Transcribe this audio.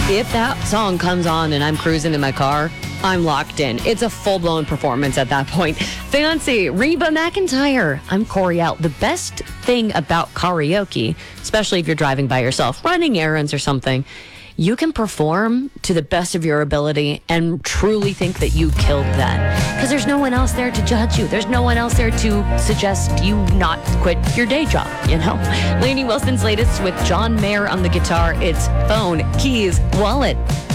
If that song comes on and I'm cruising in my car, I'm locked in. It's a full-blown performance at that point. Fancy, Reba McEntire. I'm Corey Out. The best thing about karaoke, especially if you're driving by yourself, running errands or something, you can perform to the best of your ability and truly think that you killed that. Because there's no one else there to judge you. There's no one else there to suggest you not quit your day job, you know? Lainey Wilson's latest with John Mayer on the guitar. It's Phone, Keys, Wallet.